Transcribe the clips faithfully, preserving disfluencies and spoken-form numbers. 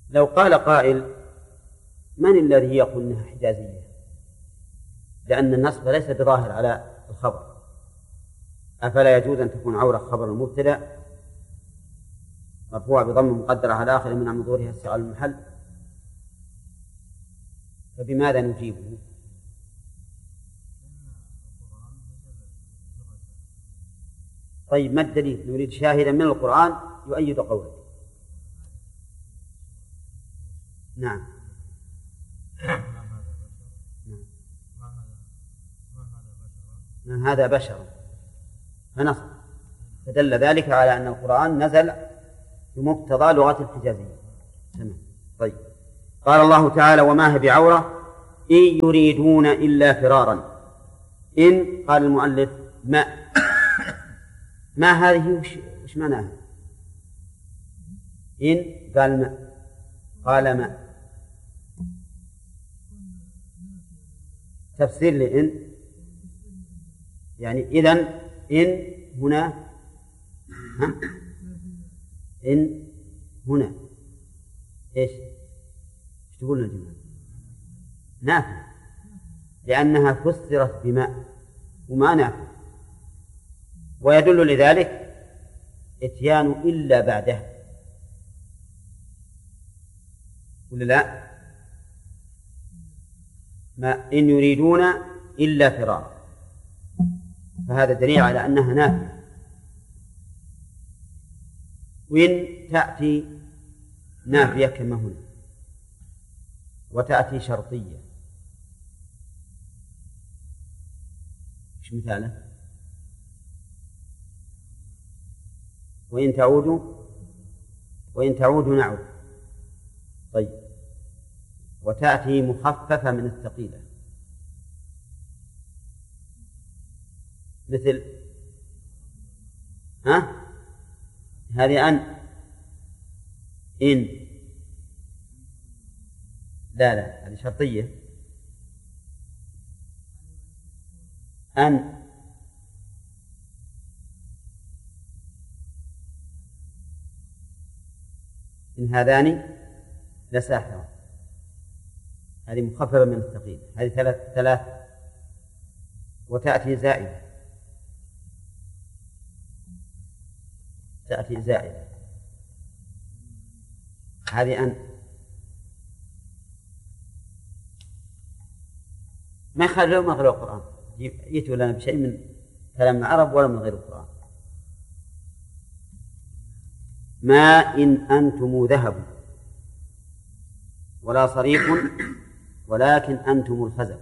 لو قال قائل من الذي يقول انها حجازية؟ لأن النصب ليس بظاهر على الخبر، أفلا يجوز أن تكون عورة خبر المبتدأ مرفوع بضم مقدر على آخر من ظهورها استغلال المحل؟ فبماذا نجيبه؟ طيب ما الدليل؟ نريد شاهدا من القرآن يؤيد قوله. نعم. ما هذا بشر فنصب، فدل ذلك على أن القرآن نزل بمقتضى لغة الحجازية. تمام. طيب، قال الله تعالى وما هي بعورة إن يريدون إلا فرارا. إن قال المؤلف ما ما هذه وش معناها؟ إن قال ما قال ما تفسير لإن يعني إذن إن هنا ها؟ إن هنا إيش إيش تقولنا يا جماعة؟ نافع، لأنها فسرت بماء وما نافع، ويدل لذلك إتيان إلا بعده ولا لا؟ ما إن يريدون إلا فرار، فهذا دليل على أنها نافعة. وإن تأتي نافية كما هنا، وتأتي شرطية. إيش مثاله؟ وإن تعودوا وإن تعودوا نعود. طيب، وتأتي مخففة من الثقيلة مثل ها هذه أن إن لا لا هذه شرطية. أن إن هذان لساحران، هذه مخففة من الثقيل، هذه ثلاث ثلاث. وتأتي زائدة، تأتي زائدة، هذه أن ما يخالف ما غير القرآن، يأتوا لنا بشيء من كلام العرب ولا من غير القرآن. ما إن أنتم ذهب ولا صريح ولكن أنتم الخزف،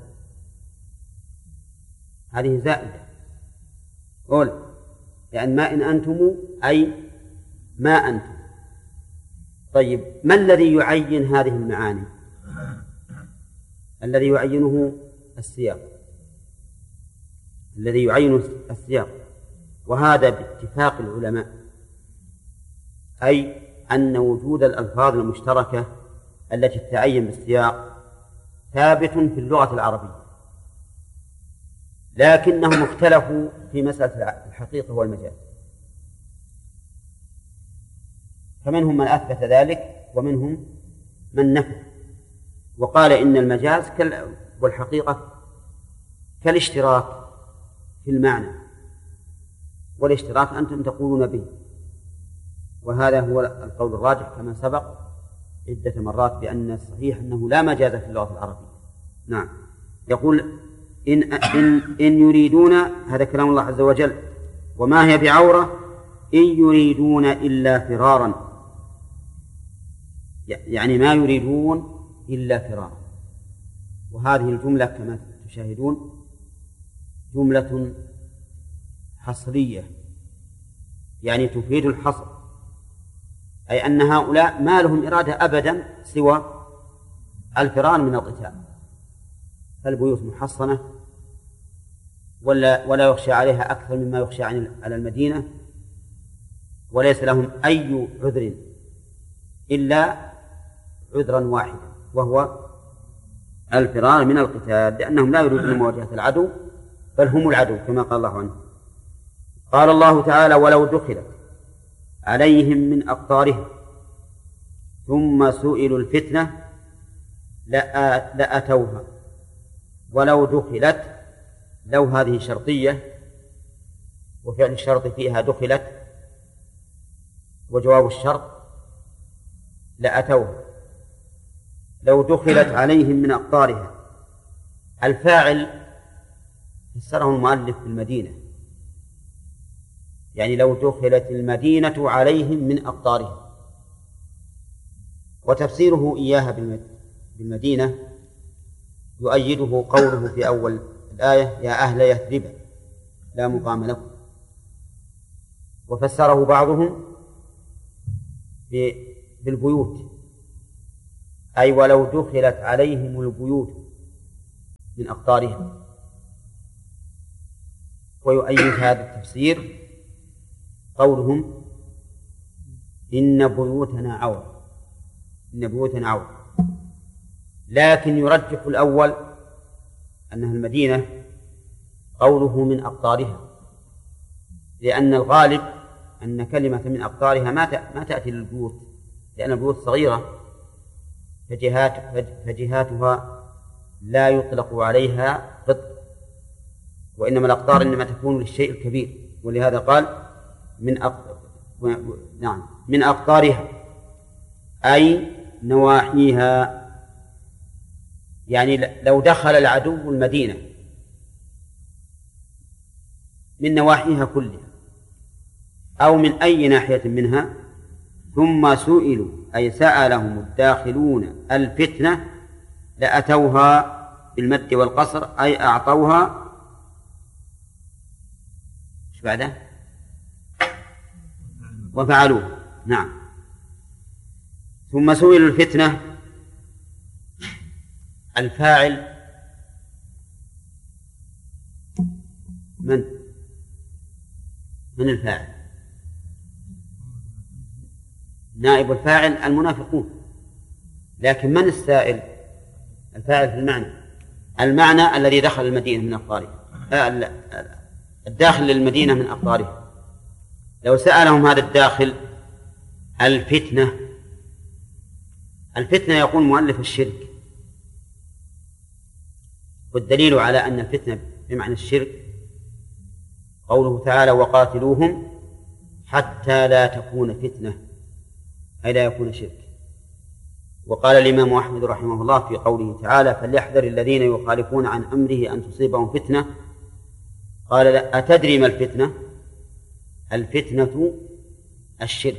هذه زائدة. قول يعني ما إن أنتم أي ما أنتم. طيب، ما الذي يعين هذه المعاني؟ الذي يعينه السياق، الذي يعين السياق، وهذا باتفاق العلماء، أي أن وجود الألفاظ المشتركة التي تتعين بالسياق ثابت في اللغة العربية، لكنهم اختلفوا في مسألة الحقيقة والمجاز، فمنهم من أثبت ذلك ومنهم من نفى، وقال إن المجاز والحقيقة كالاشتراك في المعنى، والاشتراك أنتم تقولون به، وهذا هو القول الراجح كما سبق عدة مرات بأن الصحيح أنه لا مجاز في اللغة العربية. نعم. يقول إن, إن, إن يريدون، هذا كلام الله عز وجل، وما هي بعورة إن يريدون إلا فرارا، يعني ما يريدون إلا فرارا. وهذه الجملة كما تشاهدون جملة حصرية، يعني تفيد الحصر، أي أن هؤلاء ما لهم إرادة أبدا سوى الفرار من القتال، فالبيوت محصنة ولا, ولا يخشى عليها أكثر مما يخشى على المدينة، وليس لهم أي عذر إلا عذرا واحدا وهو الفرار من القتال، لأنهم لا يريدون مواجهة العدو بل هم العدو كما قال الله عنه. قال الله تعالى ولو دخلت عليهم من أقطارهم، ثم سئلوا الفتنة لأتوها ولو دخلت. لو هذه شرطية، وفعل الشرط فيها دخلت، وجواب الشرط لأتوها لو دخلت عليهم من أقطارها. الفاعل فسره المؤلف بالمدينة، يعني لو دخلت المدينة عليهم من أقطارها. وتفسيره إياها بالمدينة يؤيده قوله في أول الآية: يا أهل يثرب لا مقام لكم. وفسره بعضهم بالبيوت، أي ولو دخلت عليهم البيوت من أقطارهم. ويؤيد هذا التفسير قولهم: إن بيوتنا عورة، إن بيوتنا عورة. لكن يرجح الأول أنها المدينة قوله من أقطارها، لأن الغالب أن كلمة من أقطارها ما تأتي للبيوت، لأن البيوت صغيرة فجهات فجهاتها لا يطلق عليها قطر، وإنما الأقطار إنما تكون للشيء الكبير. ولهذا قال من أق... نعم من أقطارها أي نواحيها، يعني لو دخل العدو المدينة من نواحيها كلها أو من أي ناحية منها، ثم سئلوا أي سألهم الداخلون الفتنة لأتوها بالمد والقصر، أي أعطوها إيش بعده وفعلوه. نعم. ثم سئلوا الفتنة، الفاعل من من الفاعل؟ نائب الفاعل المنافقون. لكن من السائل؟ الفاعل في المعنى، المعنى الذي دخل المدينة من أقطارها، الداخل للمدينة من أقطارها. لو سألهم هذا الداخل الفتنة، الفتنة يقول مؤلف الشرك، والدليل على أن الفتنة بمعنى الشرك قوله تعالى: وقاتلوهم حتى لا تكون فتنة، أي لا يكون شرك. وقال الإمام أحمد رحمه الله في قوله تعالى: فليحذر الذين يخالفون عن أمره أن تصيبهم فتنة. قال: لا، أتدري ما الفتنة؟ الفتنة الشرك.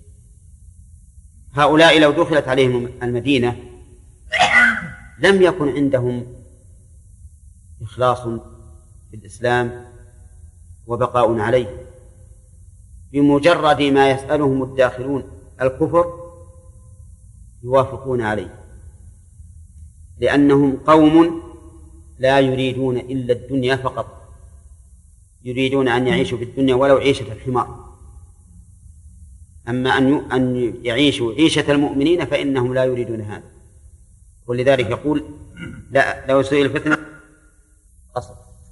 هؤلاء لو دخلت عليهم المدينة لم يكن عندهم إخلاص في الإسلام وبقاء عليه، بمجرد ما يسألهم الداخلون الكفر يوافقون عليه، لأنهم قوم لا يريدون إلا الدنيا فقط، يريدون أن يعيشوا في الدنيا ولو عيشة الحمار. أما أن يعيشوا عيشة المؤمنين فإنهم لا يريدون هذا. ولذلك يقول: لا، لو سئل الفتنة أصل.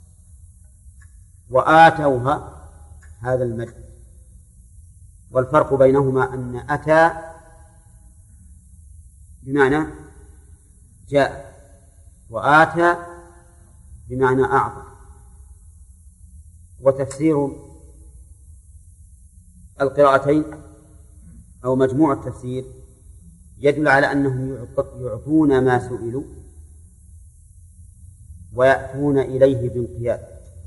وآتوها هذا المد، والفرق بينهما أن أتى بمعنى جاء، وآتى بمعنى أعطى. وتفسير القراءتين أو مجموع التفسير يدل على أنهم يعطون ما سئلوا ويأتون إليه بانقياد،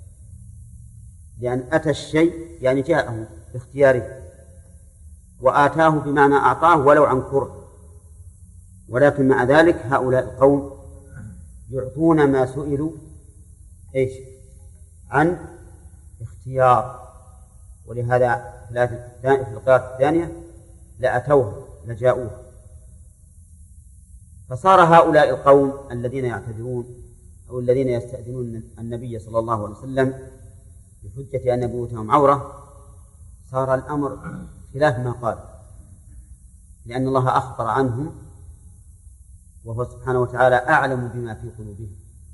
لأن أتى الشيء يعني جاءه باختياره، وآتاه بمعنى أعطاه ولو عن كره. ولكن مع ذلك هؤلاء القوم يعطون ما سئلوا إيش؟ عن اختيار. ولهذا في القراءة الثانية لأتوها لجاءوها. فصار هؤلاء القوم الذين يعتذرون أو الذين يستأذنون النبي صلى الله عليه وسلم بحجة أن بيوتهم عورة، صار الأمر خلاف ما قال، لأن الله أخبر عنهم وهو سبحانه وتعالى أعلم بما في قلوبهم،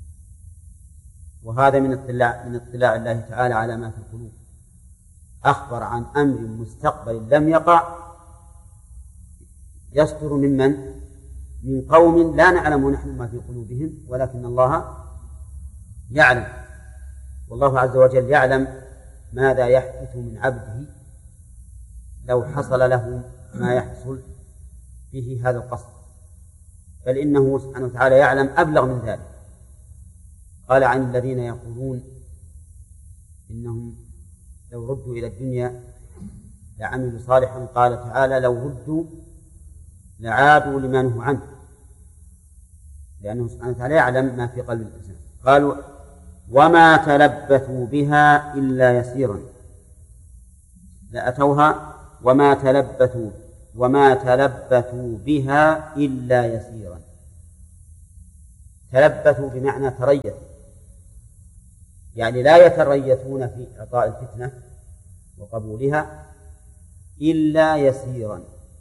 وهذا من اطلاع من اطلاع الله تعالى على ما في القلوب. أخبر عن أمر مستقبل لم يقع يصدر ممن؟ من قوم لا نعلم نحن ما في قلوبهم ولكن الله يعلم، والله عز وجل يعلم ماذا يحدث من عبده لو حصل له ما يحصل به هذا القصد، بل إنه سبحانه وتعالى يعلم أبلغ من ذلك. قال عن الذين يقولون إنهم لو ردوا إلى الدنيا لعملوا صالحا، قال تعالى لو ردوا لعادوا لما نهوا عنه، لأنه سبحانه وتعالى يعلم ما في قلب الإنسان. قالوا وما تلبثوا بها إلا يسيرا، لأتوها وما تلبثوا وما تلبثوا بها إلا يسيرا. تلبثوا بمعنى تريثوا، يعني لا يتريثون في إعطاء الفتنة وقبولها إلا يسيرا.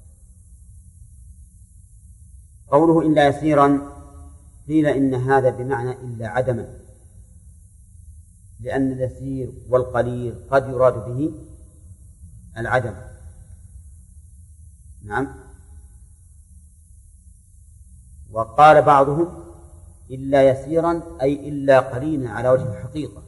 قوله إلا يسيرا قيل إن هذا بمعنى إلا عدما، لأن اليسير والقليل قد يراد به العدم. نعم. وقال بعضهم إلا يسيرا أي إلا قليلا على وجه الحقيقة،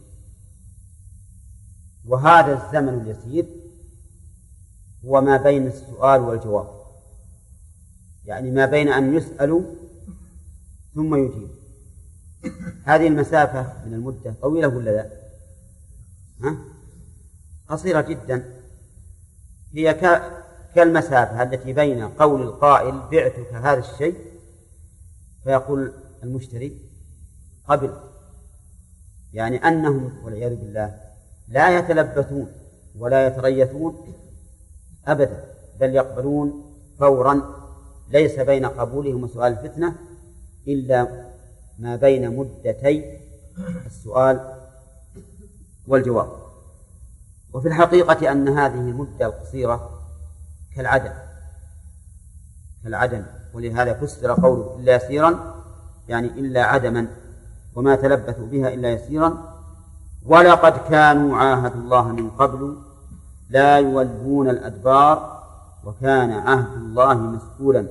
وهذا الزمن اليسير هو ما بين السؤال والجواب، يعني ما بين أن يسألوا ثم يجيب. هذه المسافة من المدة طويلة ولا لا؟ ها؟ قصيرة جدا، هي كالمسافة التي بين قول القائل بعتك هذا الشيء فيقول المشتري قبل، يعني أنهم والعياذ بالله لا يتلبثون ولا يتريثون أبدا، بل يقبلون فورا، ليس بين قبولهم وسؤال الفتنة إلا ما بين مدتي السؤال والجواب. وفي الحقيقة أن هذه المدة القصيرة كالعدم كالعدم ولهذا فسر قوله إلا يسيرا يعني إلا عدما، وما تلبثوا بها إلا يسيرا. ولقد كانوا عاهدوا الله من قبل لا يولون الأدبار وكان عهد الله مسؤولا.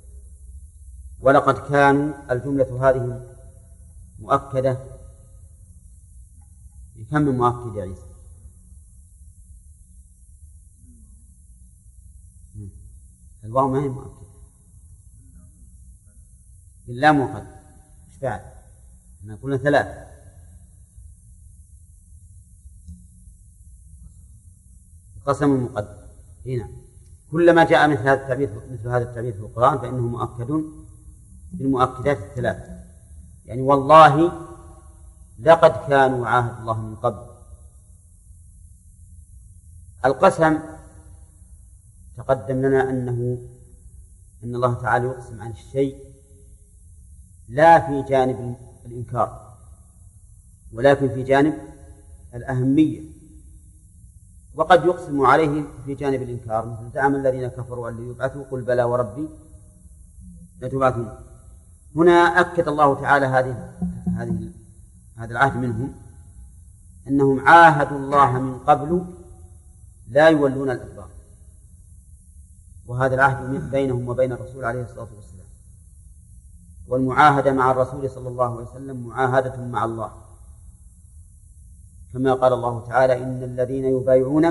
ولقد كانوا الجملة هذه مؤكدة بكم من مؤكد يا عيسى؟ الواو ما هي مؤكدة إلا مقدر. إيش بعد؟ احنا قلنا ثلاثة. قسم مقدر هنا. كلما جاء مثل هذا التعبير مثل هذا التعبير في القرآن فإنه مؤكد بالمؤكدات الثلاث، يعني والله لقد كانوا عاهد الله من قبل. القسم تقدم لنا أنه أن الله تعالى يقسم عن الشيء لا في جانب الإنكار ولكن في جانب الأهمية، وقد يقسم عليه في جانب الإنكار، مثل زعم الذين كفروا أن يبعثوا قل بلى وربي لتبعثون. هنا أكد الله تعالى هذه هذه هذا العهد منهم أنهم عاهدوا الله من قبل لا يولون الأدبار، وهذا العهد بينهم وبين الرسول عليه الصلاة والسلام. والمعاهدة مع الرسول صلى الله عليه وسلم معاهدة مع الله، كما قال الله تعالى إن الذين يبايعونك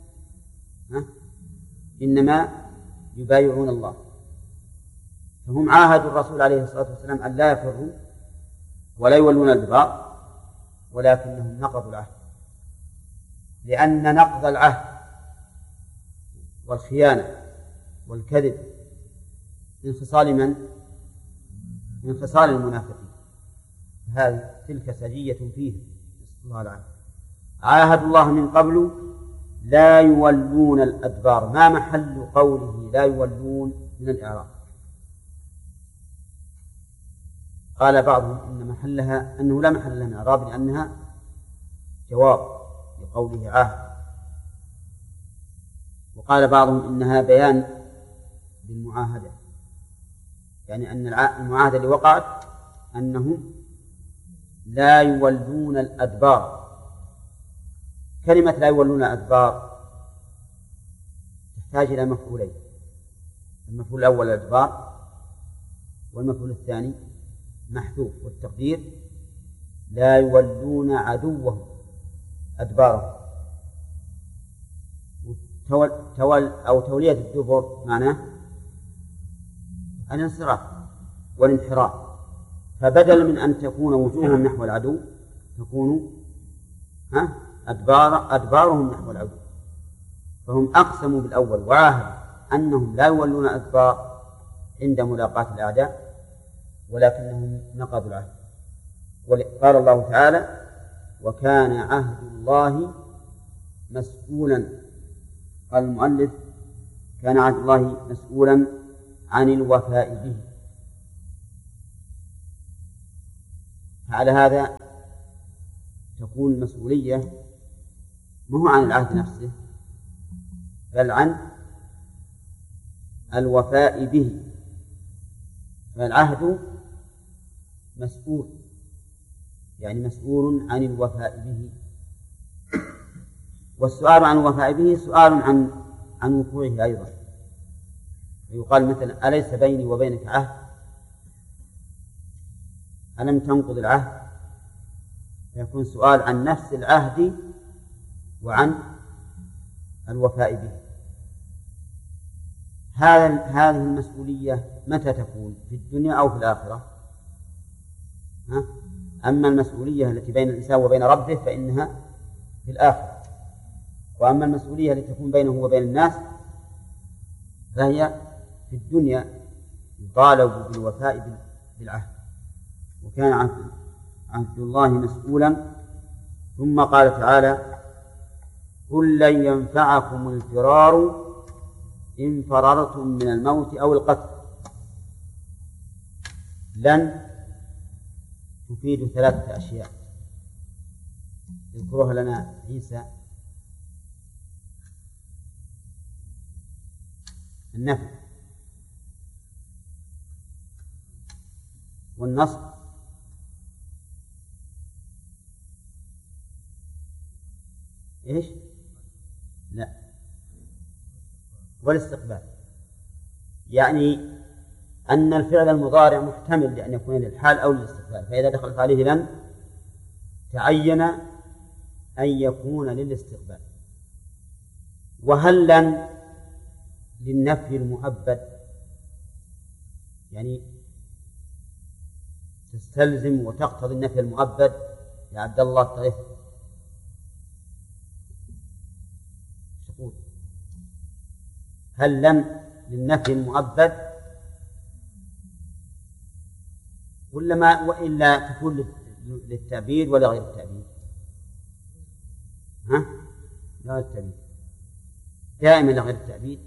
إنما يبايعون الله. فهم عاهدوا الرسول عليه الصلاة والسلام أن لا يفروا ولا يولون الأدبار، ولكنهم نقضوا العهد، لأن نقض العهد والخيانة والكذب من خصال من؟ من خصال المنافقين. هذه تلك سجية فيه، نسأل الله العافية. عاهدوا الله من قبل لا يولون الأدبار، ما محل قوله لا يولون من الإعراب؟ قال بعضهم إن محلها أنه لا محل لها من الإعراب لأنها جواب لقوله عاهد، وقال بعضهم إنها بيان بالمعاهدة، يعني أن المعاهدة اللي وقعت أنهم لا يولون الأدبار. كلمة لا يولون الأدبار تحتاج إلى مفعولين. المفعول الأول الأدبار، والمفعول الثاني محذوف، والتقدير لا يولون عدوهم أدبارهم. تول تول أو تولية الدبر معناه الانصراف والانحراف، فبدل من أن تكون وجوههم نحو العدو تكون ها أدبار أدبارهم نحو العدو. فهم أقسموا بالأول وعاهدوا أنهم لا يولون أدبار عند ملاقاة الأعداء، ولكنهم نقضوا العهد. قال الله تعالى: وكان عهد الله مسؤولا. قال المؤلف: كان عهد الله مسؤولا عن الوفاء به. فعلى هذا تكون المسؤولية ما هو عن العهد نفسه، بل عن الوفاء به. فالعهد مسؤول، يعني مسؤول عن الوفاء به، والسؤال عن الوفاء به سؤال عن عن وقوعه أيضا. يقال مثلا: أليس بيني وبينك عهد؟ ألم تنقض العهد؟ فيكون سؤال عن نفس العهد وعن الوفاء به. هذا هذه المسؤولية متى تكون؟ في الدنيا أو في الآخرة؟ ها؟ أما المسؤولية التي بين الإنسان وبين ربه فإنها في الآخرة، وأما المسؤولية التي تكون بينه وبين الناس فهي في الدنيا، يطالب بالوفاء بالعهد. وكان عهد الله مسؤولا. ثم قال تعالى: قل لن ينفعكم الفرار إن فررتم من الموت أو القتل. لن تفيد ثلاثة أشياء يذكرها لنا عيسى: النفي والنصب إيش؟ لا، والاستقبال. يعني أن الفعل المضارع محتمل لأن يكون للحال أو للاستقبال، فإذا دخلت عليه لن تعين أن يكون للاستقبال. وهل لن للنفي المؤبد، يعني تستلزم وتقتضي النفي المؤبد. يا عبد الله تعرف تقول هل لن للنفي المؤبد ولا ما، وإلا تكون للتعبير ولا غير التعبير؟ ها؟ لا غير التعبير، دائما لغير التعبير.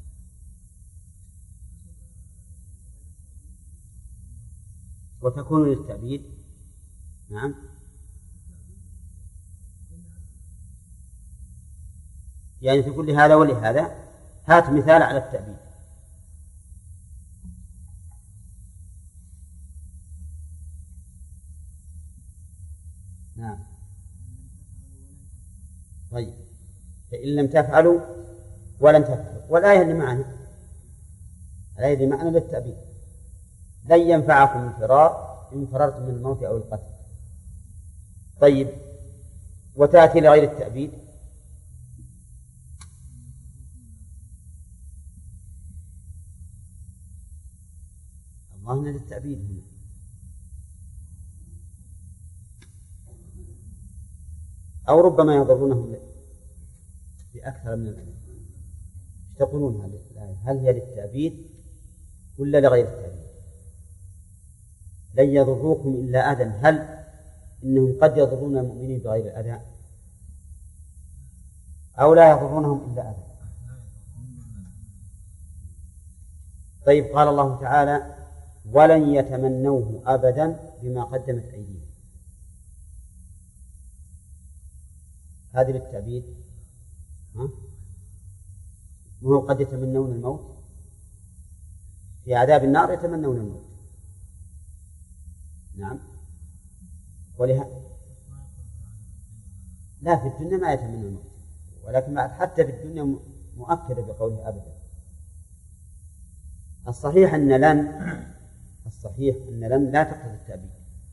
وتكون للتعبير. نعم. يعني تقول لهذا ولهذا. هات مثال على التعبير. نعم. طيب، فإن لم تفعلوا ولن تفعلوا. والآية اللي معنا الآية اللي معنا للتعبير: لن ينفعكم الفرار إن فررتم من الموت أو القتل. طيب، وتأتي لغير التعبير: الله هنا للتعبير هنا. أو ربما يضرونهم بأكثر من الآية. تقولون هذه الآية هل هي للتعبير ولا لغير التعبير؟ لن يضروكم إلا أذى، هل إنهم قد يضرون المؤمنين بغير الأذى أو لا يضرونهم إلا أذى؟ طيب، قال الله تعالى: ولن يتمنوه أبدا بما قدمت أيديهم. هذه للتعبير. ها؟ وهو قد يتمنون الموت في عذاب النار، يتمنون الموت. نعم. ولها لا، في الدنيا ما يتمنون الموت، ولكن حتى في الدنيا مؤكدة بقوله أبدا. الصحيح أن لن الصحيح أن لن لا تقتضي التأبيد،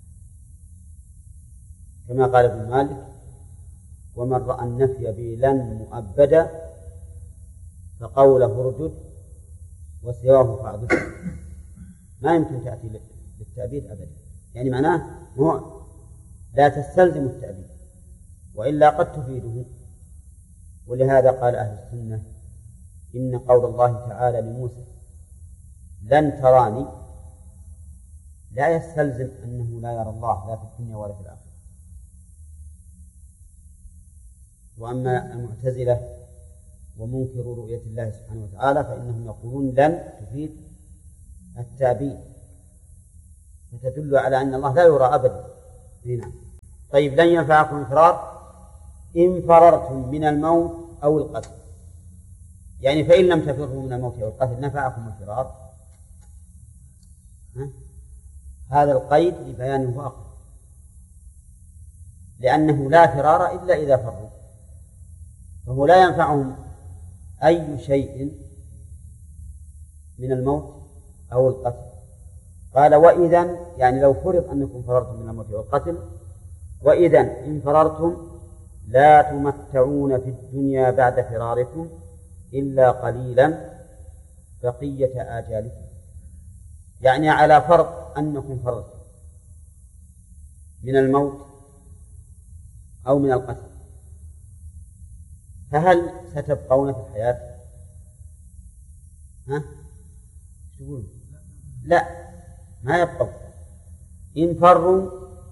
كما قال ابن مالك: ومن رأى النفي بلن مؤبدا فقوله ردد وسواه فاعضد. ما يمكن تأتي بالتأبيد أبدا، يعني معناه هو لا تستلزم التأبيد، وإلا قد تفيده. ولهذا قال أهل السنة: إن قول الله تعالى لموسى لن تراني لا يستلزم أنه لا يرى الله لا في الدنيا ولا في الآخرة. وأما المعتزلة ومنكر رؤية الله سبحانه وتعالى فإنهم يقولون لن تفيد التأبيد، فتدل على أن الله لا يرى أبدا. هنا طيب: لن ينفعكم الفرار إن فررتم من الموت أو القتل، يعني فإن لم تفروا من الموت أو القتل نفعكم الفرار. ها؟ هذا القيد لبيان الواقع، لأنه لا فرار إلا إذا فروا، فهو لا ينفعهم أي شيء من الموت أو القتل. قال: وإذن، يعني لو فرض أنكم فررتم من الموت والقتل، وإذن إن فررتم لا تمتعون في الدنيا بعد فراركم إلا قليلا بقية آجالكم، يعني على فرض أنكم فررتم من الموت أو من القتل، فهل ستبقون في الحياة؟ ها؟ تقول لا، ما يبقوا. إن فروا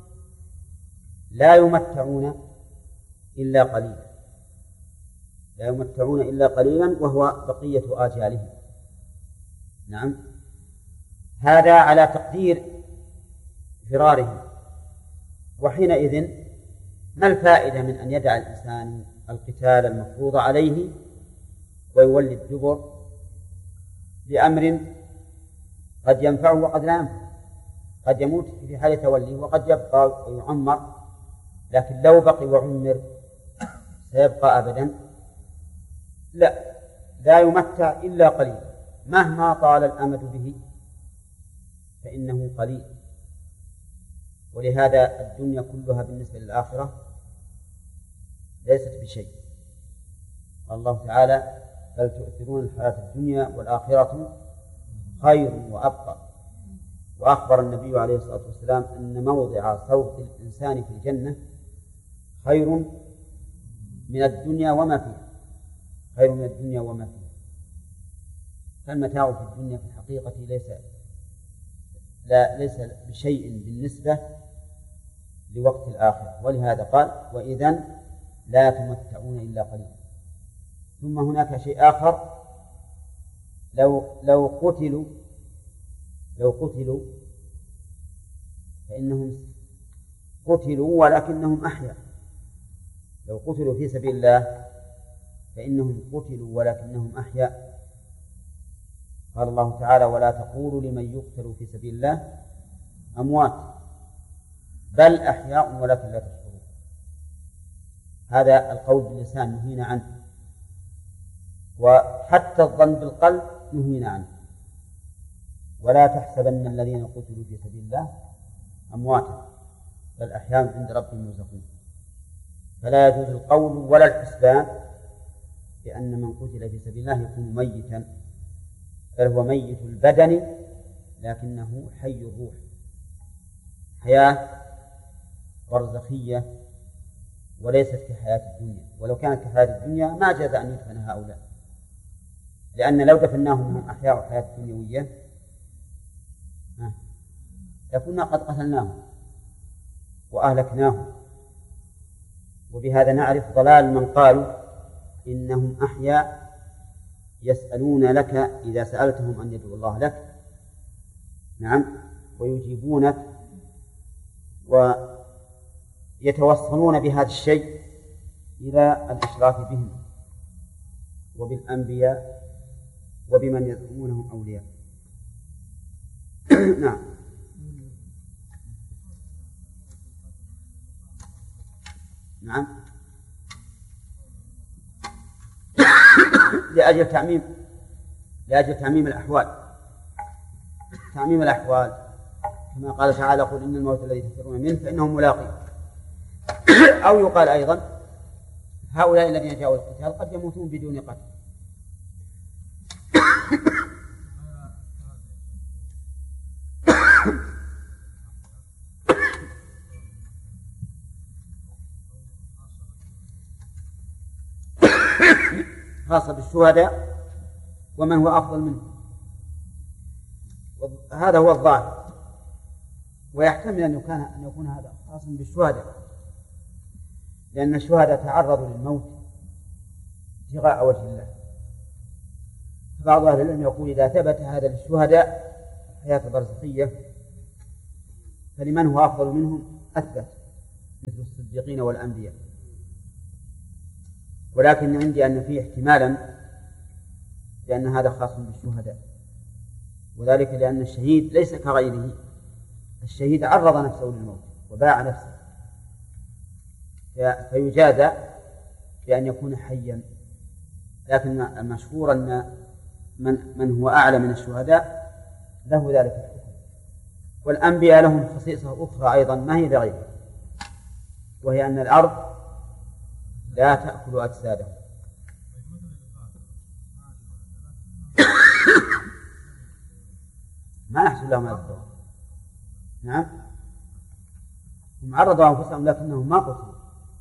لا يمتعون إلا قليلا، لا يمتعون إلا قليلا وهو بقية آجالهم. نعم، هذا على تقدير فرارهم. وحينئذ ما الفائدة من أن يدع الإنسان القتال المفروض عليه ويولي الدبر لأمر قد ينفعه وقد لا ينفع؟ قد يموت في حال توليه وقد يبقى ويعمر، لكن لو بقي وعمر سيبقى أبدا؟ لا، لا يمتع إلا قليلا، مهما طال الأمد به فإنه قليل. ولهذا الدنيا كلها بالنسبة للآخرة ليست بشيء. الله تعالى: بل تؤثرون الحياة الدنيا والآخرة خير وأبقى. وأخبر النبي عليه الصلاة والسلام أن موضع صوت الإنسان في الجنة خير من الدنيا وما فيها، خير من الدنيا وما فيها. فالمتاع في الدنيا في الحقيقة ليس لا ليس بشيء بالنسبة لوقت الآخرة. ولهذا قال: وإذن لا تمتعون إلا قليلا. ثم هناك شيء آخر: لو لو قتلوا لو قتلوا فإنهم قتلوا ولكنهم أحياء. لو قتلوا في سبيل الله فإنهم قتلوا ولكنهم أحياء. قال الله تعالى: ولا تقولوا لمن يقتل في سبيل الله أموات بل أحياء ولكن لا تشعرون. هذا القول باللسان نهينا عنه، وحتى الظن بالقلب نهينا عنه. ولا تحسبن الذين قتلوا في سبيل الله أمواتا بل أحياء عند ربهم يرزقون. فلا يجوز القول ولا الحسبان بأن من قتل في سبيل الله يكون ميتا، بل هو ميت البدن لكنه حي الروح، حياة برزخية وليست كحياة الدنيا. ولو كانت كحياة الدنيا ما جاز أن يدفن هؤلاء، لأن لو دفناهم من أحياء الحياة الدنيوية لكنا قد قتلناهم وأهلكناهم. وبهذا نعرف ضلال من قالوا إنهم أحياء يسألون لك إذا سألتهم أن يدعو الله لك، نعم، ويجيبونك، ويتوصلون بهذا الشيء إلى الإشراف بهم وبالأنبياء وبمن يزعمونهم أولياء. نعم. نعم، لأجل تعميم لأجل تعميم الأحوال. تعميم الأحوال، كما قال تعالى: قل إن الموت الذي تفرون منه فإنه ملاقيه. أو يقال أيضا: هؤلاء الذين جاءوا القتال قد يموتون بدون قتل. خاصة بالشهداء ومن هو أفضل منه، هذا هو الظاهر، ويحتمل أن يكون أن يكون هذا خاصا بالشهداء، لأن الشهداء تعرضوا للموت ابتغاء وجه الله. بعض أهل العلم يقول: إذا ثبت هذا للشهداء حياة برزخية فلمن هو أفضل منهم أثبت، مثل الصديقين والأنبياء. ولكن عندي أن فيه احتمالا لأن هذا خاص بالشهداء، وذلك لأن الشهيد ليس كغيره، الشهيد عرض نفسه للموت وباع نفسه، فيجازى بأن يكون حيا. لكن المشهور أن من, من هو أعلى من الشهداء له ذلك الحكم. والأنبياء لهم خصيصة أخرى أيضا ما هي بغيرها، وهي أن الأرض لا تأكل أجسادهم. ما نحسن لهم هذا الدور. نعم، هم عرضوا أنفسهم لكنهم ما قتلوا.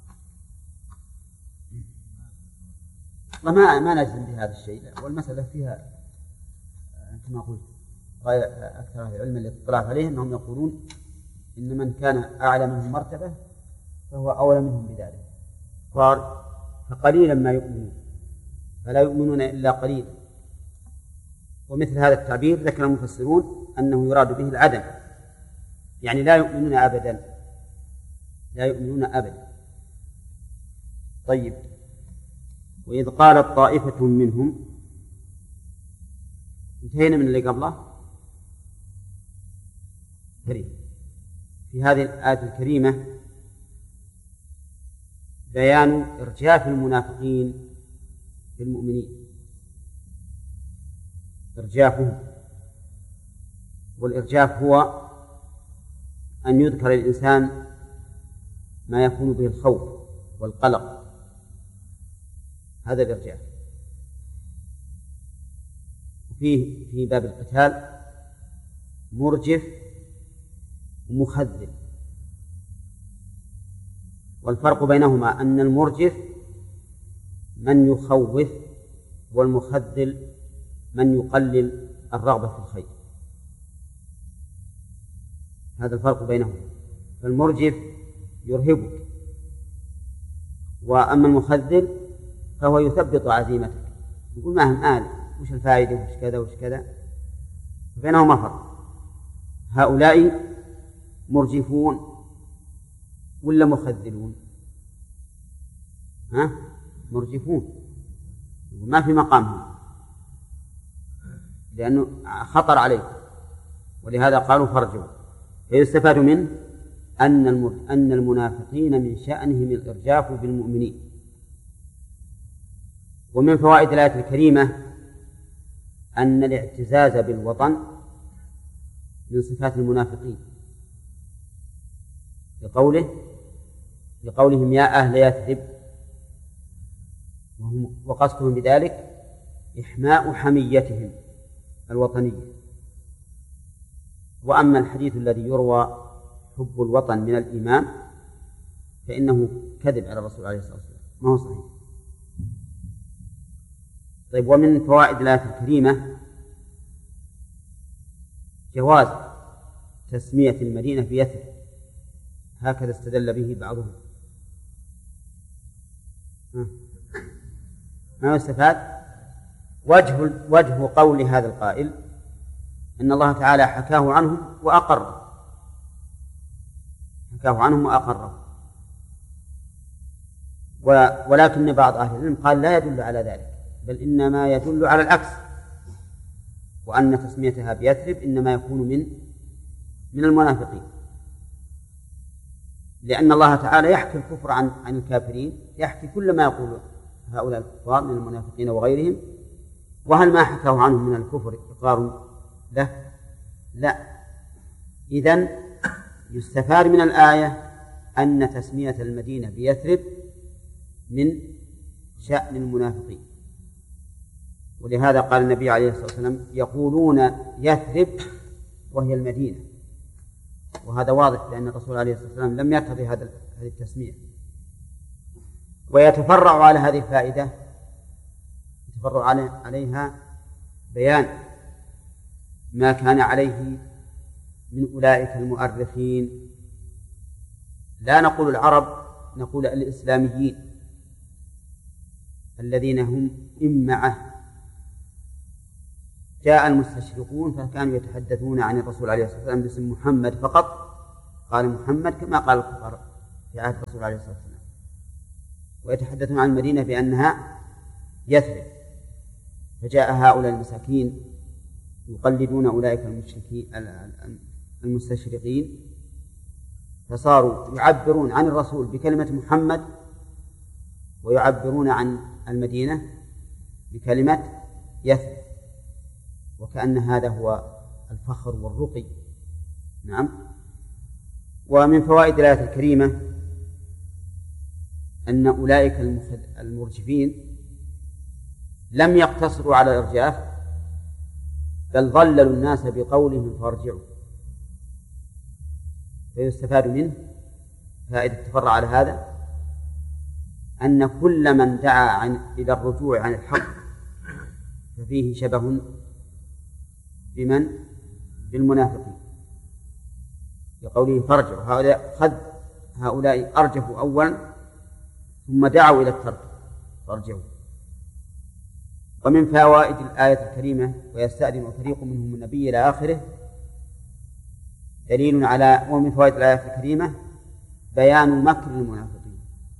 ما ما نجزم بهذا الشيء، والمسألة فيها كما قلت أكثر أهل العلم اللي اطلعت عليه أنهم يقولون إن من كان أعلى منهم مرتبة فهو أولى منهم بذلك. قال: فقليلا ما يؤمنون، فلا يؤمنون إلا قليلا. ومثل هذا التعبير ذكر المفسرون أنه يراد به العدم، يعني لا يؤمنون أبدا، لا يؤمنون أبدا. طيب، وإذ قالت طائفة منهم، انتهينا من اللي قبله. كريم في هذه الآية الكريمة بيان إرجاف المنافقين في المؤمنين، إرجافهم. والإرجاف هو أن يذكر الإنسان ما يكون به الخوف والقلق، هذا الإرجاف. وفيه في باب القتال مرجف ومخذل، والفرق بينهما أن المرجف من يخوف، والمخذل من يقلل الرغبة في الخير. هذا الفرق بينهما. فالمرجف يرهبك، وأما المخذل فهو يثبط عزيمتك، يقول ما هم آل، وش الفائدة، وش كذا وش كذا. بينهما فرق. هؤلاء مرجفون ولا مخذلون؟ ها؟ مرجفون، ما في مقامهم، لأنه خطر عليكم، ولهذا قالوا فارجوا. فيستفاد منه أن أن المنافقين من شأنهم الإرجاف بالمؤمنين. ومن فوائد الآية الكريمة أن الاعتزاز بالوطن من صفات المنافقين، لقوله لقولهم يا أهل يثرب، وقصدهم بذلك إحماء حميتهم الوطنية. وأما الحديث الذي يروى حب الوطن من الإيمان فإنه كذب على الرسول عليه الصلاة والسلام، ما هو صحيح. طيب، ومن فوائد الآية الكريمة جواز تسمية المدينة بيثرب، هكذا استدل به بعضهم. ما يستفاد؟ وجه وجه قول هذا القائل إن الله تعالى حكاه عنهم وأقره، حكاه عنهم وأقره. ولكن بعض أهل العلم قال لا يدل على ذلك، بل إنما يدل على العكس، وأن تسميتها بيثرب إنما يكون من من المنافقين، لأن الله تعالى يحكي الكفر عن عن الكافرين، يحكي كل ما يقول هؤلاء الكفار من المنافقين وغيرهم. وهل ما حكاه عنهم من الكفر إقرار له؟ لا. إذن يستفاد من الآية أن تسمية المدينة بيثرب من شأن المنافقين، ولهذا قال النبي عليه الصلاة والسلام يقولون يثرب وهي المدينة، وهذا واضح لأن الرسول عليه الصلاة والسلام لم يرتضي هذه التسمية. ويتفرع على هذه الفائدة يتفرع عليها بيان ما كان عليه من أولئك المؤرخين، لا نقول العرب، نقول الإسلاميين الذين هم إمعة. جاء المستشرقون فكانوا يتحدثون عن الرسول عليه الصلاة والسلام باسم محمد فقط، قال محمد كما قال الكفار في عهد الرسول عليه الصلاة والسلام، ويتحدثون عن المدينة بأنها يثرب. فجاء هؤلاء المساكين يقلدون أولئك المشركين المستشرقين، فصاروا يعبرون عن الرسول بكلمة محمد ويعبرون عن المدينة بكلمة يثرب، وكأن هذا هو الفخر والرقي. نعم. ومن فوائد الآية الكريمة أن أولئك المرجفين لم يقتصروا على الإرجاف، بل ضللوا الناس بقولهم فارجعوا. فيستفاد منه فائدة تفرع على هذا أن كل من دعا عن إلى الرجوع عن الحق ففيه شبه بمن؟ بالمنافقين، لقوله فارجعوا. هؤلاء قد هؤلاء أرجفوا أولا ثم دعوا إلى الترك فارجعوا. ومن فوائد الآية الكريمة ويستأذن فريق منهم النبي إلى آخره دليل على. ومن فوائد الآية الكريمة بيان مكر المنافقين،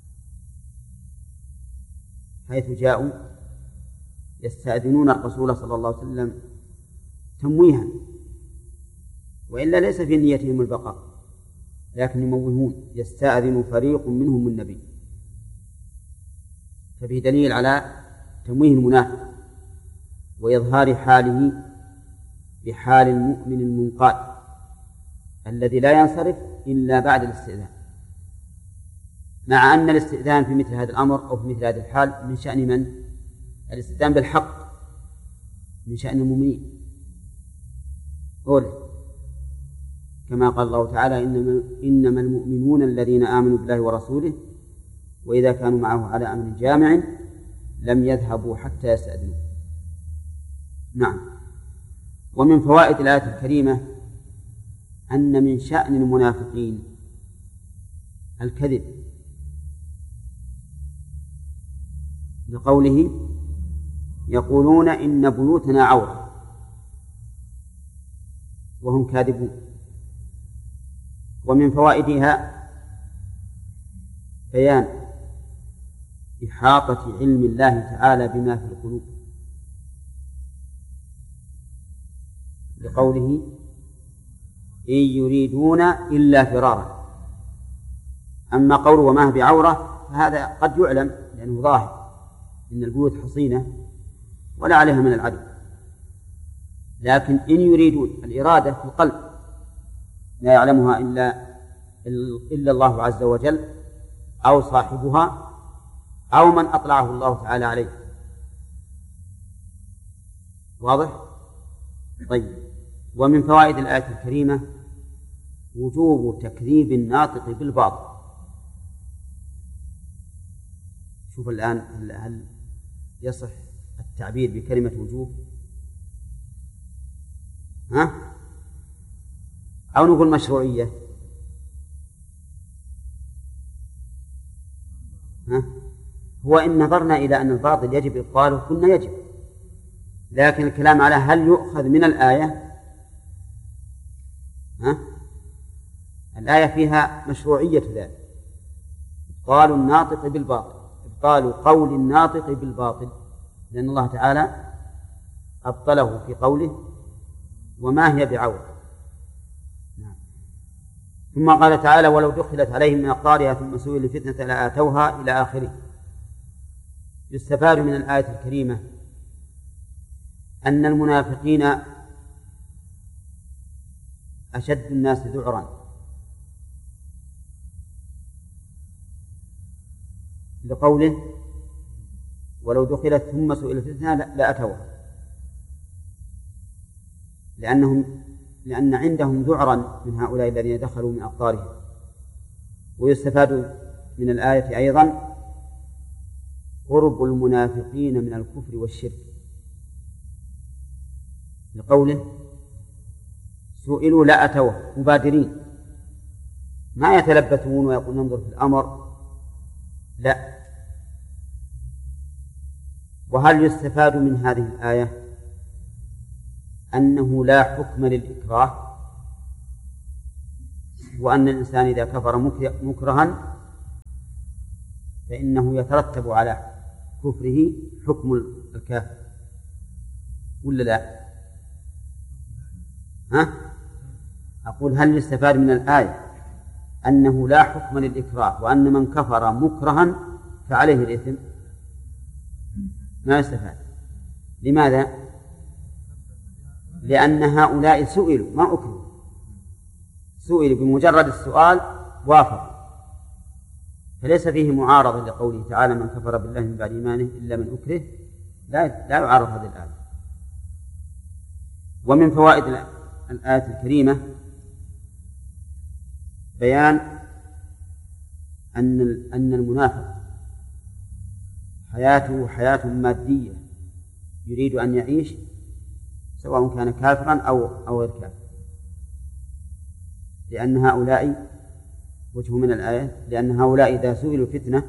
حيث جاءوا يستأذنون الرسول صلى الله عليه وسلم تمويها، وإلا ليس في نيتهم البقاء، لكن يموهون. يستأذن فريق منهم النبي، ففيه دليل على تمويه المنافق وإظهار حاله بحال المؤمن المنقاد الذي لا ينصرف إلا بعد الاستئذان، مع أن الاستئذان في مثل هذا الأمر أو في مثل هذه الحال من شأن من؟ الاستئذان بالحق من شأن المؤمنين، قوله كما قال الله تعالى إنما, إنما المؤمنون الذين آمنوا بالله ورسوله وإذا كانوا معه على أمر جامع لم يذهبوا حتى يستأذنوا. نعم. ومن فوائد الآية الكريمة أن من شأن المنافقين الكذب، لقوله يقولون إن بيوتنا عورة وهم كاذبون. ومن فوائدها بيان إحاطة علم الله تعالى بما في القلوب، لقوله إن يريدون إلا فرارا. أما قوله وما هي بعورة فهذا قد يعلم لأنه ظاهر، إن البيوت حصينة ولا عليها من العدو، لكن إن يريدون الإرادة في القلب لا يعلمها إلا إلا الله عز وجل أو صاحبها أو من أطلعه الله تعالى عليه. واضح؟ طيب. ومن فوائد الآية الكريمة وجوب تكذيب الناطق بالباطل. شوف الآن هل يصح التعبير بكلمة وجوب؟ ها؟ أو نقول مشروعية؟ ها؟ هو إن نظرنا إلى أن الباطل يجب إبطاله كنا يجب، لكن الكلام على هل يؤخذ من الآية؟ ها؟ الآية فيها مشروعية ذلك، إبطال الناطق بالباطل، إبطال قول الناطق بالباطل، لأن الله تعالى أبطله في قوله وما هي بعورة. نعم. ثم قال تعالى ولو دخلت عليهم من أقطارها ثم سئلوا الفتنة لآتوها إلى آخره. يستفاد من الآية الكريمة أن المنافقين أشد الناس ذعرا، لقوله ولو دخلت ثم سئلت الفتنة لأتوها، لأنهم لأن عندهم ذعرا من هؤلاء الذين دخلوا من أقطارهم. ويستفاد من الآية أيضا قرب المنافقين من الكفر والشرك، لقوله سئلوا لأتوه مبادرين، ما يتلبثون ويقول ننظر في الأمر، لا. وهل يستفاد من هذه الآية أنه لا حكم للإكراه، وأن الإنسان إذا كفر مكرها فإنه يترتب على كفره حكم الكافر، ولا لا؟ ها؟ أقول هل يستفاد من الآية أنه لا حكم للإكراه، وأن من كفر مكرها فعليه الإثم؟ ما يستفاد. لماذا؟ لأن هؤلاء سئلوا ما أكرهوا، سئلوا بمجرد السؤال وافقوا، فليس فيه معارضة لقوله تعالى من كفر بالله من بعد إيمانه إلا من أكره، لا لا يعارض هذه الآية. ومن فوائد الآية الكريمة بيان أن أن المنافق حياته حياة مادية، يريد أن يعيش سواء كان كافرا أو أو غير كافر، لأن هؤلاء وجه من الآية لأن هؤلاء إذا سئلوا فتنة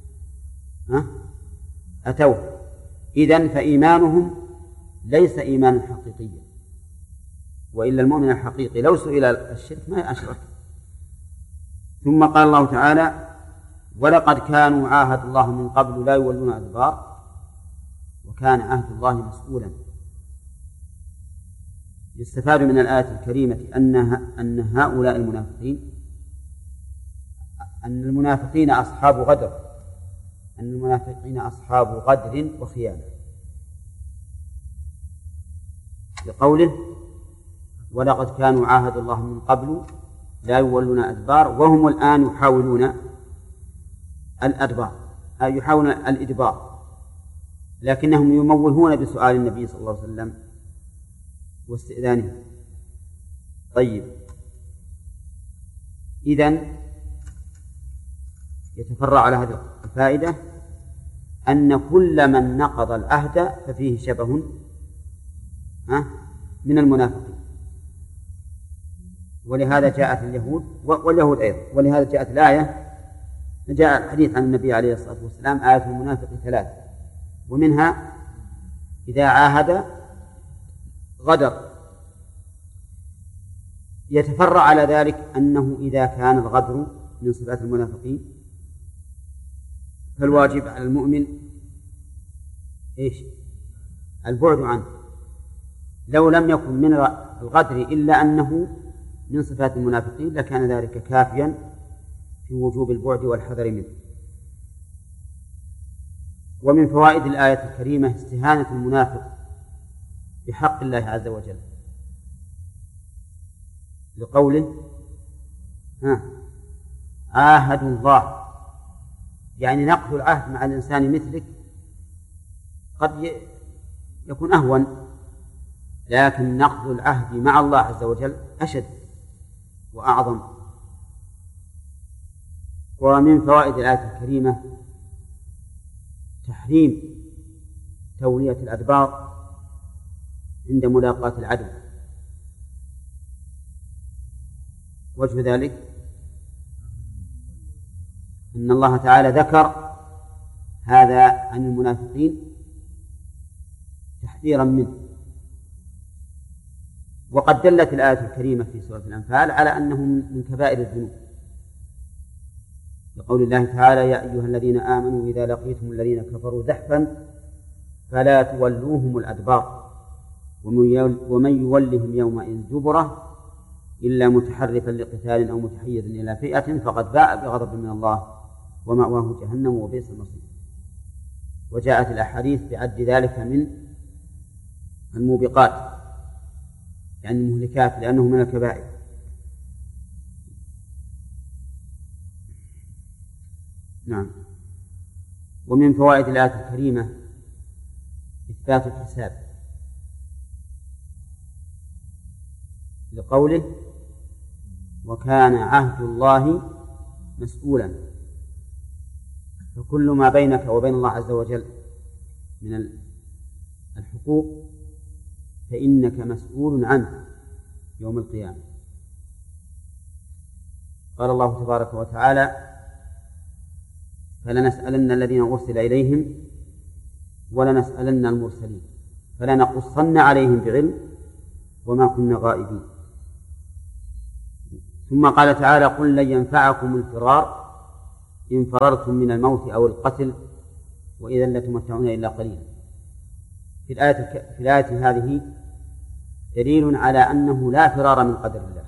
أتوه، إذن فإيمانهم ليس إيمانا حقيقيا، وإلا المؤمن الحقيقي لو سئل الشرك ما أشرك. ثم قال الله تعالى ولقد كانوا عاهدوا الله من قبل لا يولون أدبار وكان عهد الله مسؤولا. يستفاد من الآية الكريمة أنها أن هؤلاء المنافقين أن المنافقين أصحاب غدر أن المنافقين أصحاب غدر وخيانة، لقوله ولقد كانوا عاهدوا الله من قبل لا يولون أدبار وهم الآن يحاولون الأدبار أي يحاولون الإدبار، لكنهم يموهون بسؤال النبي صلى الله عليه وسلم واستئذانه. طيب، إذن يتفرع على هذه الفائدة أن كل من نقض العهد ففيه شبه من المنافقين، ولهذا جاءت اليهود واليهود أيضا، ولهذا جاءت الآية جاء الحديث عن النبي عليه الصلاة والسلام آية المنافق ثلاث، ومنها إذا عاهد غدر. يتفرع على ذلك أنه إذا كان الغدر من صفات المنافقين فالواجب على المؤمن إيش؟ البعد عنه. لو لم يكن من الغدر إلا أنه من صفات المنافقين لكان ذلك كافيا في وجوب البعد والحذر منه. ومن فوائد الآية الكريمة استهانة المنافق بحق الله عز وجل، لقوله ها عاهدوا الله، يعني نقض العهد مع الإنسان مثلك قد يكون أهون، لكن نقض العهد مع الله عز وجل أشد وأعظم. ومن فوائد الآية الكريمة تحريم تولية الأدبار عند ملاقاة العدو. وجه ذلك أن الله تعالى ذكر هذا عن المنافقين تحذيرا منه، وقد دلت الآية الكريمة في سورة الأنفال على أنه من كبائر الذنوب، لقول الله تعالى يا أيها الذين آمنوا إذا لقيتم الذين كفروا زحفا فلا تولوهم الأدبار ومن يولهم يومئذ دبره إلا متحرفا لقتال أو متحيزا إلى فئة فقد باء بغضب من الله ومأواه جهنم وبئس المصير. وجاءت الأحاديث بعد ذلك من الموبقات يعني المهلكات، لأنه من الكبائر. نعم. ومن فوائد الآية الكريمة إثبات الحساب لقوله وكان عهد الله مسؤولا، فكل ما بينك وبين الله عز وجل من الحقوق فإنك مسؤول عنه يوم القيامة. قال الله تبارك وتعالى فلنسألن الذين أرسل إليهم ولنسألن المرسلين فلنقصن عليهم بعلم وما كنا غائبين. ثم قال تعالى قل لن ينفعكم الفرار إن فررتم من الموت أو القتل وإذا لتمتعون إلا قليلا. في الآية, في الآية هذه دليل على أنه لا فرار من قدر الله.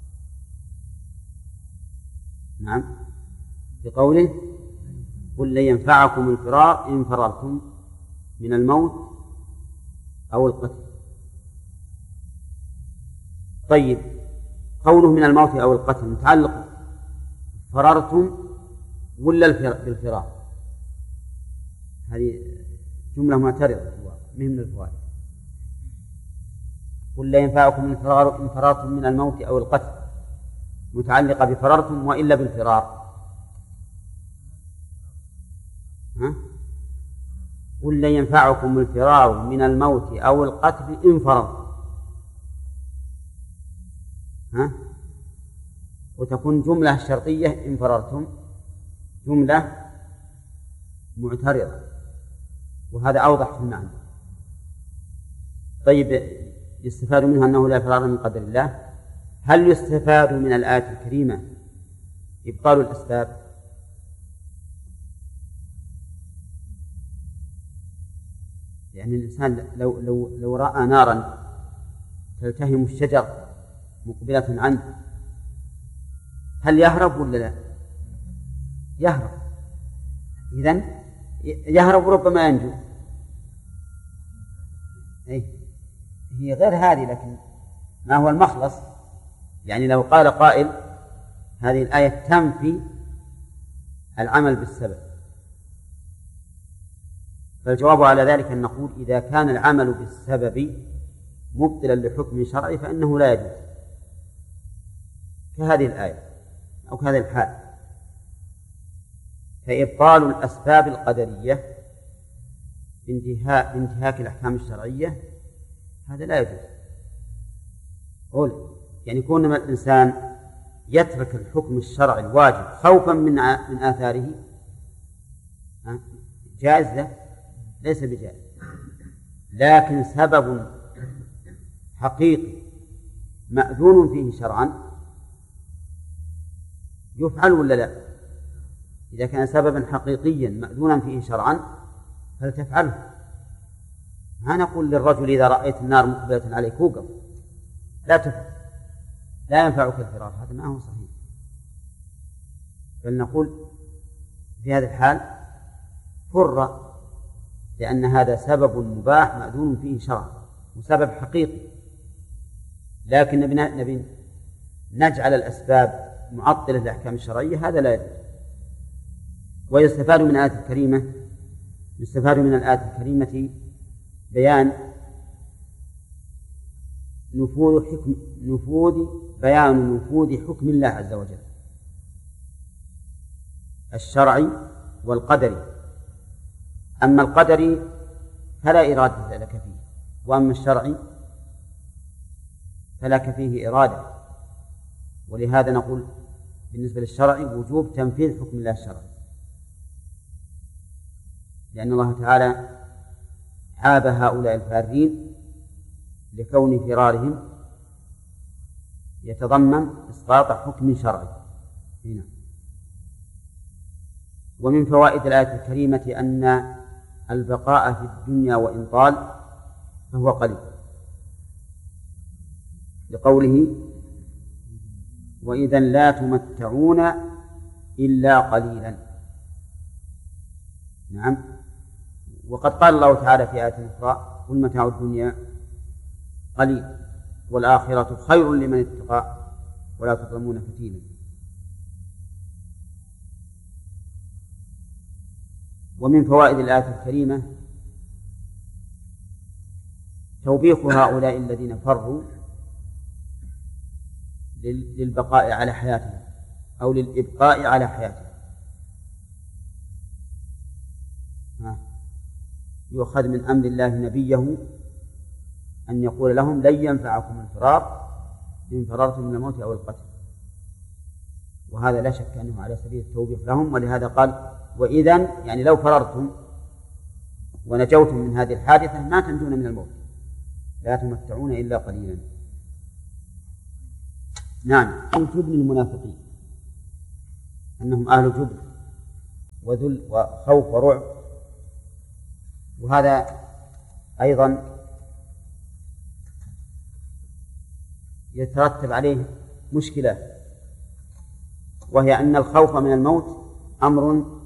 نعم، بقوله قل لن ينفعكم الفرار إن فررتم من الموت أو القتل. طيب، قوله من الموت أو القتل متعلق فررتم ولا بالفرار؟ هذه جملة معترضة من الفوائد. قل لا ينفعكم الفرار إن فررتم من الموت أو القتل متعلقة بفررتم وإلا بالفرار. ها؟ قل لن ينفعكم الفرار من الموت أو القتل إن فررتم، ها؟ وتكون جملة شرطية إن فررتم جملة معترضة، وهذا أوضح في المعنى. طيب، يستفاد منها أنه لا فرار من قدر الله. هل يستفاد من الآية الكريمة إبطال الأسباب؟ يعني الإنسان لو, لو, لو رأى نارا تلتهم الشجر مقبلة عنه هل يهرب ولا لا؟ يهرب. إذن يهرب ربما ينجو. أي هي غير هذه، لكن ما هو المخلص؟ يعني لو قال قائل هذه الآية تنفي العمل بالسبب، فالجواب على ذلك أن نقول إذا كان العمل بالسبب مبطلا لحكم شرعي فإنه لا يجوز، كهذه الآية أو كهذه الحال. فإبطال الأسباب القدرية بانتهاك, بانتهاك الأحكام الشرعية هذا لا يجوز. قول يعني كون ما الإنسان يترك الحكم الشرعي الواجب خوفا من من آثاره جائز له؟ ليس بجائز. لكن سبب حقيقي مأذون فيه شرعا يفعل ولا لا؟ إذا كان سببا حقيقيا مأذونا فيه شرعا فلتفعله. ما نقول للرجل إذا رأيت النار مقبلة عليك وقف، لا تفعل، لا ينفعك الفرار، هذا ما هو صحيح. بل نقول في هذا الحال فر، لأن هذا سبب مباح مأذون فيه شرعا وسبب حقيقي. لكن نبي نجعل الأسباب معطلة للأحكام الشرعية، هذا لا يجوز. ويستفاد من الآية الكريمة يستفاد من الآية الكريمة بيان نفوذ حكم نفوذ بيان نفوذ حكم الله عز وجل الشرعي والقدري. أما القدري فلا إرادة لك فيه، وأما الشرعي فلك فيه إرادة. ولهذا نقول بالنسبة للشرعي وجوب تنفيذ حكم الله الشرعي، لأن الله تعالى عاب هؤلاء الفارين لكون فرارهم يتضمن إسقاط حكم شرعي. هنا. ومن فوائد الآية الكريمة أن البقاء في الدنيا وإن طال فهو قليل، لقوله وإذا لا تمتعون إلا قليلا. نعم. وقد قال الله تعالى في آية أخرى قل متاع الدنيا قليل والآخرة خير لمن اتقى ولا تظلمون فتيلا. ومن فوائد الآية الكريمة توبيخ هؤلاء الذين فروا للبقاء على حياتهم أو للإبقاء على حياتهم. يؤخذ من أمر الله نبيه أن يقول لهم لن ينفعكم الفرار إن فررتم من الموت أو القتل، وهذا لا شك أنه على سبيل التوبيخ لهم. ولهذا قال وإذن يعني لو فررتم ونجوتم من هذه الحادثة ما تنجون من الموت، لا تمتعون إلا قليلا. نعم، جبن المنافقين أنهم أهل جبن وذل وخوف ورعب، وهذا أيضا يترتب عليه مشكلة، وهي أن الخوف من الموت أمر